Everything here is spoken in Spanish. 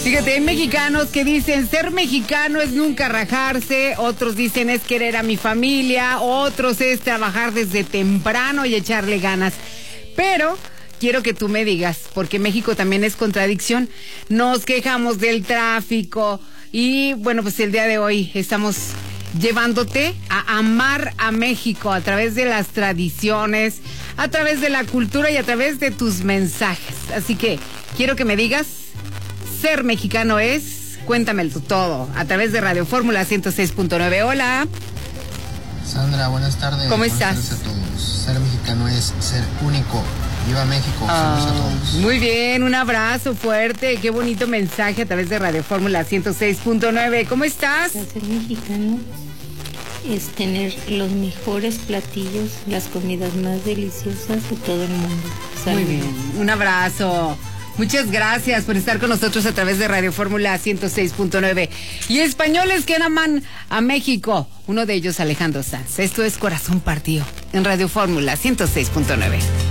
Fíjate, hay mexicanos que dicen ser mexicano es nunca rajarse, otros dicen es querer a mi familia, otros es trabajar desde temprano y echarle ganas. Pero quiero que tú me digas, porque México también es contradicción. Nos quejamos del tráfico y bueno, pues el día de hoy estamos llevándote a amar a México a través de las tradiciones, a través de la cultura y a través de tus mensajes. Así que quiero que me digas, ser mexicano es, cuéntame todo, a través de Radio Fórmula 106.9. Hola. Sandra, buenas tardes. ¿Cómo estás? Buenas tardes a todos. Ser mexicano es ser único. ¡Viva México! Saludos a todos. Muy bien, un abrazo fuerte. Qué bonito mensaje a través de Radio Fórmula 106.9. ¿Cómo estás? Ser mexicano es tener los mejores platillos, las comidas más deliciosas de todo el mundo. Muy bien, un abrazo. Muchas gracias por estar con nosotros a través de Radio Fórmula 106.9. Y españoles que aman a México, uno de ellos Alejandro Sanz. Esto es Corazón Partido en Radio Fórmula 106.9.